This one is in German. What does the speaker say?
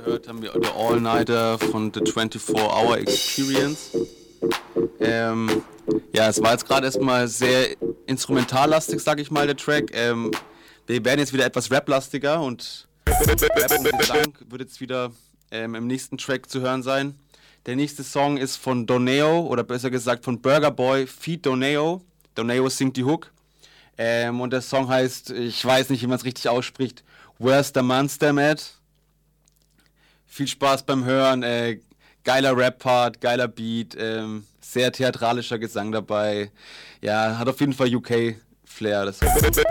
gehört haben wir The All-Nighter von The 24-Hour Experience. Ja, es war jetzt gerade erstmal sehr instrumentallastig, sag ich mal, der Track. Wir werden jetzt wieder etwas raplastiger und Rap und Gesang wird jetzt wieder im nächsten Track zu hören sein. Der nächste Song ist von Doneo, oder besser gesagt von Burger Boy feat. Doneo. Doneo singt die Hook. Und der Song heißt, ich weiß nicht, wie man es richtig ausspricht, Where's the Monster at? Viel Spaß beim Hören, geiler Rap-Part, geiler Beat, sehr theatralischer Gesang dabei. Ja, hat auf jeden Fall UK-Flair. Das